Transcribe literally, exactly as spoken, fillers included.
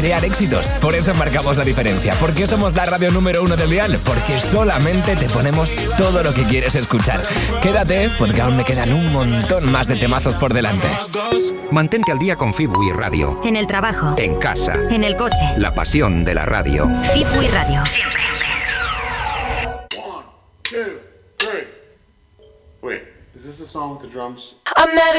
crear éxitos. Por eso marcamos la diferencia. ¿Por qué somos la radio número uno del dial? Porque solamente te ponemos todo lo que quieres escuchar. Quédate, porque aún me quedan un montón más de temazos por delante. Mantente al día con Fibui Radio. En el trabajo. En casa. En el coche. La pasión de la radio. Fibui Radio. Siempre. One, two, three. Wait, is this a song with the drums? I met a